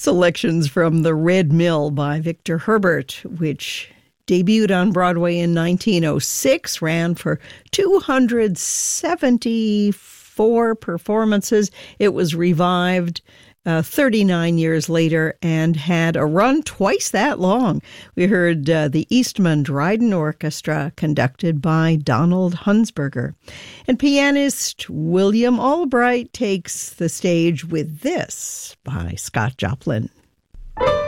Selections from The Red Mill by Victor Herbert, which debuted on Broadway in 1906, ran for 274 performances. It was revived 39 years later and had a run twice that long. We heard the Eastman Dryden Orchestra, conducted by Donald Hunsberger. And pianist William Albright takes the stage with this by Scott Joplin.